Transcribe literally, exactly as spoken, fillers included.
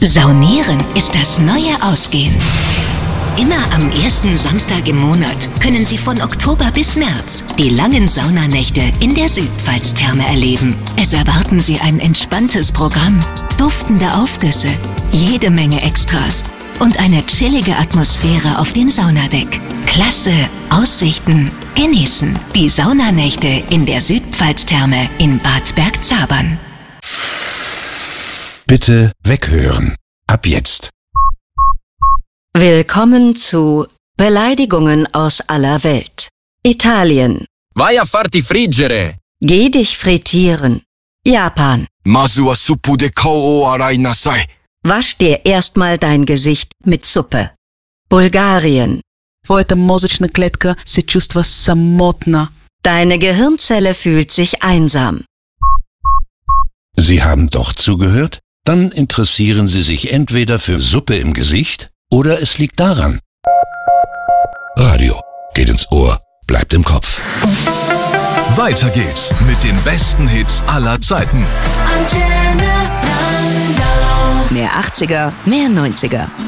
Saunieren ist das neue Ausgehen. Immer am ersten Samstag im Monat können Sie von Oktober bis März die langen Saunanächte in der Südpfalz-Therme erleben. Es erwarten Sie ein entspanntes Programm, duftende Aufgüsse, jede Menge Extras und eine chillige Atmosphäre auf dem Saunadeck. Klasse, Aussichten, genießen die Saunanächte in der Südpfalz-Therme in Bad Bergzabern. Bitte weghören. Ab jetzt. Willkommen zu Beleidigungen aus aller Welt. Italien. Vai a farti friggere. Geh dich frittieren. Japan. Mazu wa suppu de kao o arai nasai. Wasch dir erstmal dein Gesicht mit Suppe. Bulgarien. Твоята мозъчна клетка се чувства самотна. Deine Gehirnzelle fühlt sich einsam. Sie haben doch zugehört? Dann interessieren Sie sich entweder für Suppe im Gesicht oder es liegt daran. Radio geht ins Ohr, bleibt im Kopf. Weiter geht's mit den besten Hits aller Zeiten. Mehr achtziger, mehr neunziger.